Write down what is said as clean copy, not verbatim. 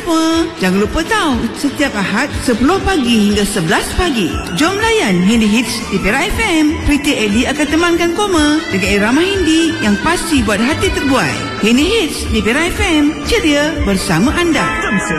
semua, jangan lupa tahu, setiap Ahad 10 pagi hingga 11 pagi, jom layan Hindi Hits di Perak FM. Pretty Ellie akan temankan Koma dengan irama Hindi yang pasti buat hati terbuai. Hindi Hits di Perak FM, ceria bersama anda.